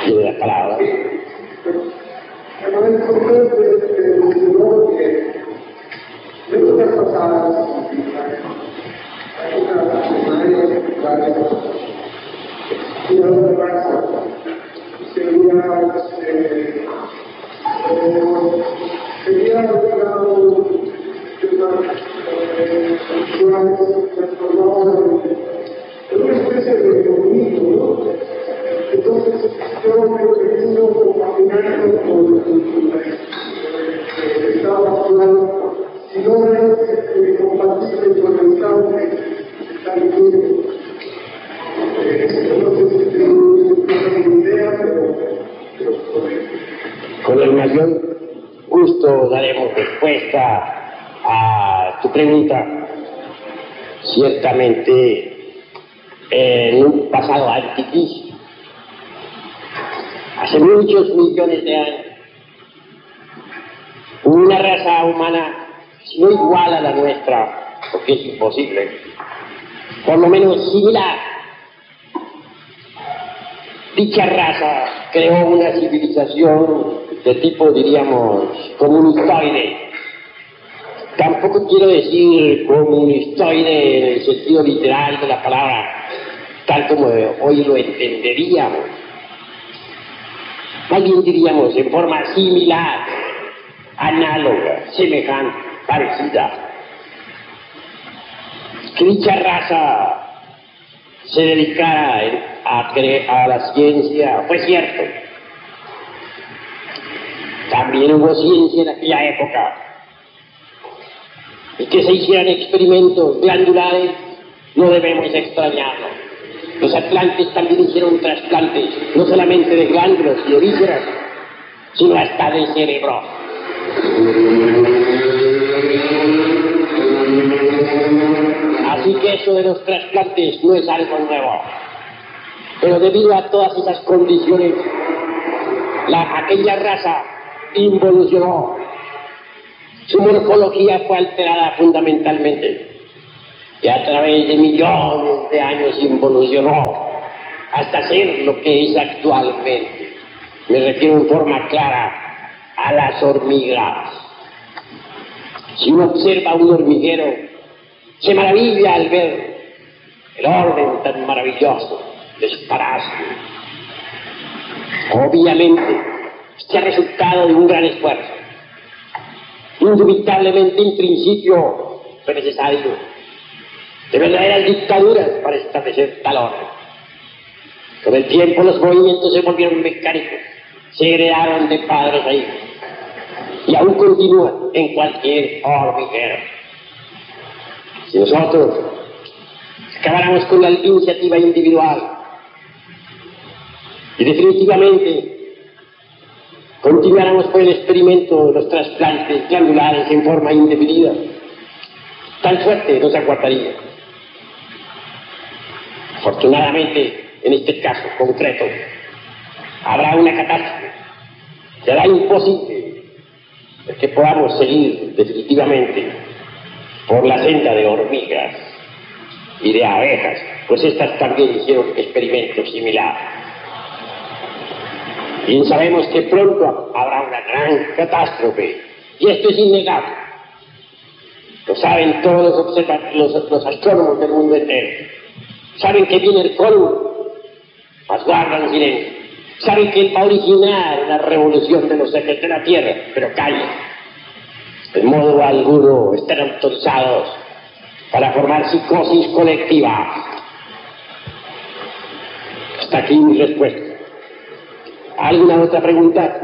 Tiene la palabra. Una especie de comunismo, ¿no? Entonces, yo creo que el mundo caminando por el Estado actual, si no es compatible con el Estado que está viviendo. No sé si tengo una idea, pero con el mayor gusto daremos respuesta a tu pregunta. Ciertamente, en un pasado antiquísimo, hace muchos millones de años, una raza humana no igual a la nuestra, porque es imposible, por lo menos similar. Dicha raza creó una civilización de tipo, diríamos, comunistoide. Tampoco quiero decir comunistoide en el sentido literal de la palabra, tal como hoy lo entenderíamos. Más bien diríamos en forma similar, análoga, semejante, parecida. Que dicha raza se dedicara a la ciencia, fue cierto. También hubo ciencia en aquella época. Y que se hicieran experimentos glandulares, no debemos extrañarlo. Los atlantes también hicieron trasplantes, no solamente de glándulas y de vísceras, sino hasta de cerebro. Así que eso de los trasplantes no es algo nuevo. Pero debido a todas esas condiciones, aquella raza involucionó. Su morfología fue alterada fundamentalmente y a través de millones de años involucionó hasta ser lo que es actualmente. Me refiero en forma clara a las hormigas. Si uno observa un hormiguero, se maravilla al ver el orden tan maravilloso de su parásito. Obviamente, este ha resultado de un gran esfuerzo. Indubitablemente, en principio, fue necesario de verdaderas dictaduras para establecer tal orden. Con el tiempo los movimientos se volvieron mecánicos, se heredaron de padres a hijos y aún continúan en cualquier hormiguero. Si nosotros acabáramos con la iniciativa individual y definitivamente continuáramos con el experimento de los trasplantes glandulares en forma indefinida, tal suerte nos aguardaría. Afortunadamente, en este caso concreto, habrá una catástrofe. Será imposible que podamos seguir definitivamente por la senda de hormigas y de abejas, pues estas también hicieron experimentos similares. Bien sabemos que pronto habrá una gran catástrofe, y esto es innegable. Lo saben todos los astrónomos del mundo entero. Saben que viene el colmo, mas guardan silencio. Saben que él va a originar una revolución de los ejes de la Tierra, pero callan. De modo alguno están autorizados para formar psicosis colectiva. Hasta aquí mi respuesta. ¿Alguna otra pregunta?